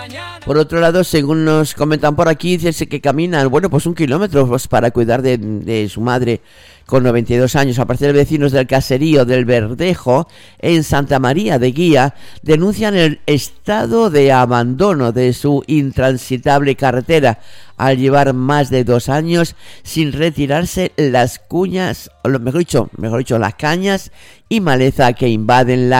Por otro lado, según nos comentan por aquí, dice que caminan, bueno, pues 1 kilómetro pues, para cuidar de su madre con 92 años. A partir de vecinos del caserío del Verdejo, en Santa María de Guía, denuncian el estado de abandono de su intransitable carretera al llevar más de 2 años sin retirarse las cuñas, o mejor dicho, las cañas y maleza que invaden la